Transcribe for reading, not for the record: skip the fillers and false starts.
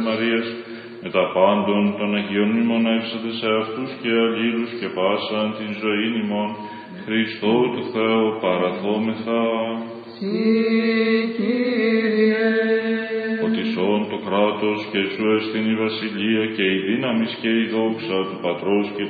Μαρίας, με τα πάντων των Αγίων μνημονεύσατε σε αυτούς και αλλήλους και πάσαν την ζωή ημών, Χριστό του Θεού παραθόμεθα. Κύριε, ότι σών το κράτος και σου εστιν η βασιλεία και η δύναμις και η δόξα του Πατρός και